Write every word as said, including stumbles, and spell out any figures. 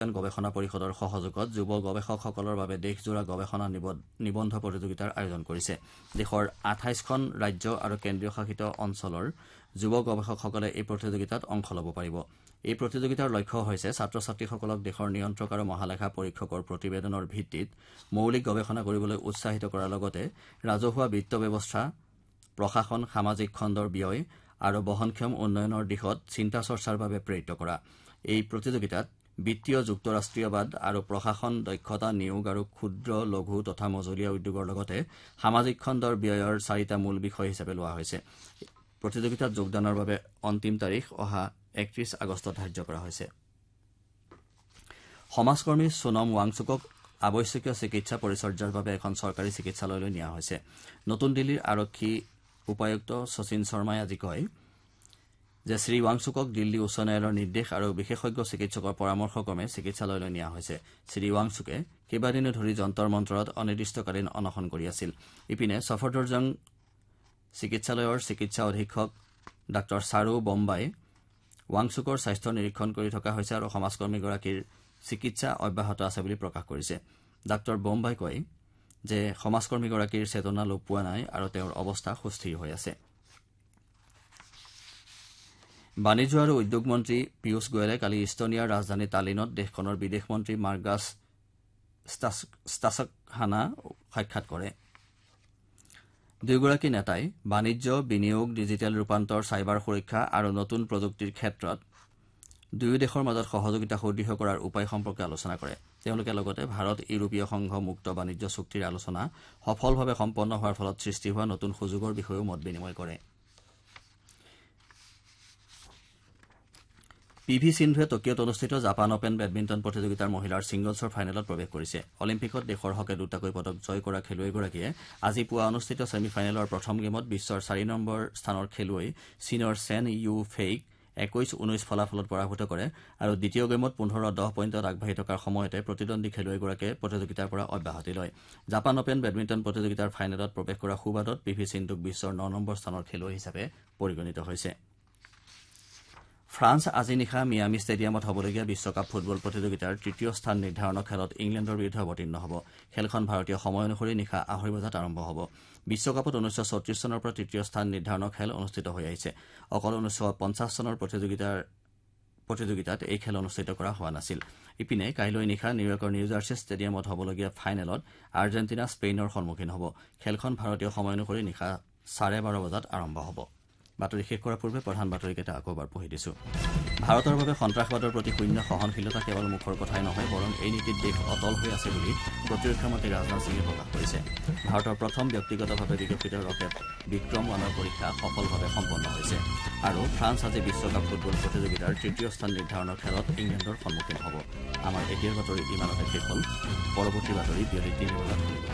গৱেষণা পৰিষদৰ সহযোগত যুৱ গৱেষকসকলৰ বাবে দেশজোৰা গৱেষণা নিবন্ধ প্ৰতিযোগিতাৰ আয়োজন কৰিছে। দেশৰ আঠাইছখন ৰাজ্য আৰু কেন্দ্ৰীয় শাসিত অঞ্চলৰ যুৱ গৱেষকসকলে এই প্ৰতিযোগিতাত অংশ ল'ব পাৰিব। এই প্ৰতিযোগিতাৰ লক্ষ্য হৈছে ছাত্ৰ ছাত্ৰীসকলক দেশৰ নিয়ন্ত্ৰক আৰু মহালেখা পৰীক্ষকৰ প্ৰতিবেদনৰ ভিত্তিত মৌলিক গৱেষণা কৰিবলৈ উৎসাহিত কৰাৰ লগতে ৰাজহুৱা বিত্ত ব্যৱস্থা, প্ৰশাসন, সামাজিক খণ্ডৰ ব্যয় আৰু বহনক্ষম উন্নয়নৰ দিশত চিন্তা চৰ্চাৰ বাবে প্ৰেৰিত কৰা। এই প্ৰতিযোগিতাত বিত্তীয় যুক্তৰাষ্ট্ৰীয়বাদ আৰু প্ৰশাসন, দক্ষতা নিয়োগ আৰু ক্ষুদ্ৰ লঘু তথা মজলীয়া উদ্যোগৰ লগতে সামাজিক খণ্ডৰ ব্যয়ৰ চাৰিটা মূল বিষয় হিচাপে লোৱা হৈছে। প্ৰতিযোগিতাত যোগদানৰ বাবে অন্তিম তাৰিখ অহা একত্ৰিশ আগষ্টত ধাৰ্য কৰা হৈছে। সমাজকৰ্মী সোনম ৱাংচুকক আৱশ্যকীয় চিকিৎসা পৰিচৰ্যাৰ বাবে এখন চৰকাৰী চিকিৎসালয়লৈ নিয়া হৈছে। নতুন দিল্লীৰ আৰক্ষী উপায়ুক্ত শচীন শৰ্মাই আজি কয় যে শ্ৰী ৱাংচুকক দিল্লী উচ্চ ন্যায়ালয়ৰ নিৰ্দেশ আৰু বিশেষজ্ঞ চিকিৎসকৰ পৰামৰ্শক্ৰমে চিকিৎসালয়লৈ নিয়া হৈছে। শ্ৰী ৱাংচুকে কেইবাদিনো ধৰি যন্তৰ মন্তৰত অনিৰ্দিষ্টকালীন অনশন কৰি আছিল। ইপিনে ছফদৰজং চিকিৎসালয়ৰ চিকিৎসা অধীক্ষক ডাঃ চাৰু বোম্বাই ৱাংচুকৰ স্বাস্থ্য নিৰীক্ষণ কৰি থকা হৈছে আৰু সমাজকৰ্মীগৰাকীৰ চিকিৎসা অব্যাহত আছে বুলি প্ৰকাশ কৰিছে। ডাঃ বোম্বাই কয় যে সমাজকৰ্মীগৰাকীৰ চেতনা লোপ পোৱা নাই আৰু তেওঁৰ অৱস্থা সুস্থিৰ হৈ আছে। বাণিজ্য আৰু উদ্যোগ মন্ত্ৰী পীয়ুষ গোৱেলে কালি ইষ্টনিয়াৰ ৰাজধানী তালিনত দেশখনৰ বিদেশ মন্ত্ৰী মাৰ্গাছ ষ্টাছকহানা সাক্ষাৎ কৰে। দুয়োগৰাকী নেতাই বাণিজ্য, বিনিয়োগ, ডিজিটেল ৰূপান্তৰ, চাইবাৰ সুৰক্ষা আৰু নতুন প্ৰযুক্তিৰ ক্ষেত্ৰত দুয়ো দেশৰ মাজত সহযোগিতা সুদৃঢ় কৰাৰ উপায় সম্পৰ্কে আলোচনা কৰে। তেওঁলোকে লগতে ভাৰত ইউৰোপীয় সংঘ মুক্ত বাণিজ্য চুক্তিৰ আলোচনা সফলভাৱে সম্পন্ন হোৱাৰ ফলত সৃষ্টি হোৱা নতুন সুযোগৰ বিষয়েও মত বিনিময় কৰে। পি ভি সিন্ধুৱে টকিঅত অনুষ্ঠিত জাপান অপেন বেডমিণ্টন প্ৰতিযোগিতাৰ মহিলাৰ ছিংগলছৰ ফাইনেলত প্ৰৱেশ কৰিছে। অলিম্পিকত দেশৰ হকে দুটাকৈ পদক জয় কৰা খেলুৱৈগৰাকীয়ে আজি পুৱা অনুষ্ঠিত ছেমি ফাইনেলৰ প্ৰথম গেমত বিশ্বৰ চাৰি নম্বৰ স্থানৰ খেলুৱৈ চীনৰ চেন ইউ ফেইক একৈশ ঊনৈশ ফলাফলত পৰাভূত কৰে আৰু দ্বিতীয় গেমত পোন্ধৰ দহ পইণ্টত আগবাঢ়ি থকাৰ সময়তে প্ৰতিদ্বন্দ্বী খেলুৱৈগৰাকীয়ে প্ৰতিযোগিতাৰ পৰা অব্যাহতি লয়। জাপান অপেন বেডমিণ্টন প্ৰতিযোগিতাৰ ফাইনেলত প্ৰৱেশ কৰা সুবাদত পি ভি সিন্ধুক বিশ্বৰ ন নম্বৰ স্থানৰ খেলুৱৈ হিচাপে পৰিগণিত হৈছে। ফ্ৰান্স আজি নিশা মিয়ামি ষ্টেডিয়ামত হ'বলগীয়া বিশ্বকাপ ফুটবল প্ৰতিযোগিতাৰ তৃতীয় স্থান নিৰ্ধাৰণৰ খেলত ইংলেণ্ডৰ বিৰুদ্ধে অৱতীৰ্ণ হ'ব। খেলখন ভাৰতীয় সময় অনুসৰি নিশা আঢ়ৈ বজাত আৰম্ভ হ'ব। বিশ্বকাপত ঊনৈশ চৌত্ৰিশ চনৰ পৰা তৃতীয় স্থান নিৰ্ধাৰণৰ খেল অনুষ্ঠিত হৈ আহিছে। অকল ঊনৈশ পঞ্চাছ চনৰ প্ৰতিযোগিতাত এই খেল অনুষ্ঠিত কৰা হোৱা নাছিল। ইপিনে কাইলৈ নিশা নিউয়ৰ্কৰ নিউ জাৰ্চি ষ্টেডিয়ামত হ'বলগীয়া ফাইনেলত আৰ্জেণ্টিনা স্পেইনৰ সন্মুখীন হ'ব। খেলখন ভাৰতীয় সময় অনুসৰি নিশা চাৰে বাৰ বজাত আৰম্ভ হ'ব। বাতৰি শেষ কৰাৰ পূৰ্বে প্ৰধান বাতৰিকেইটা আকৌ এবাৰ পঢ়ি দিছো। ভাৰতৰ বাবে সন্ত্ৰাসবাদৰ প্ৰতি শূন্য সহনশীলতা কেৱল মুখৰ কথাই নহয়, বৰং এই নীতিত দেশ অটল হৈ আছে বুলি প্ৰতিৰক্ষা মন্ত্ৰী ৰাজনাথ সিঙে প্ৰকাশ কৰিছে। ভাৰতৰ প্ৰথম ব্যক্তিগতভাৱে বিকশিত ৰকেট বিক্ৰম ওৱানৰ পৰীক্ষা সফলভাৱে সম্পন্ন হৈছে। আৰু ফ্ৰান্স আজি বিশ্বকাপ ফুটবল প্ৰতিযোগিতাৰ তৃতীয় স্থান নিৰ্ধাৰণৰ খেলত ইংলেণ্ডৰ সন্মুখীন হ'ব। আমাৰ এতিয়াৰ বাতৰি ইমানতে শেষ হ'ল। পৰৱৰ্তী বাতৰি বিয়লি তিনি বজাত